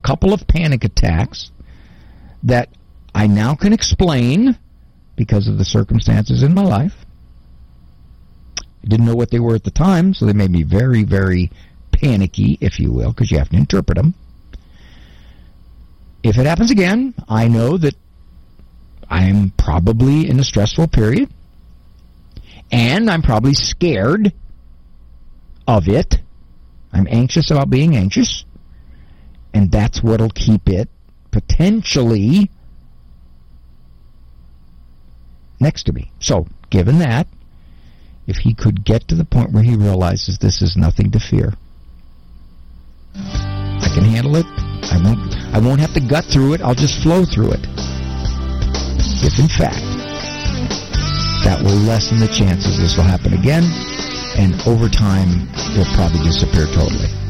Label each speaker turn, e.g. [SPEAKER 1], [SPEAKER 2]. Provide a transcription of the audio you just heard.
[SPEAKER 1] couple of panic attacks that I now can explain because of the circumstances in my life. I didn't know what they were at the time, so they made me very, very panicky, if you will, because you have to interpret them. If it happens again, I know that I'm probably in a stressful period, and I'm probably scared of it. I'm anxious about being anxious, and that's what'll keep it potentially next to me. So, given that, if he could get to the point where he realizes this is nothing to fear, I can handle it. I won't have to gut through it. I'll just flow through it. If in fact that will lessen the chances this will happen again, and over time it'll probably disappear totally.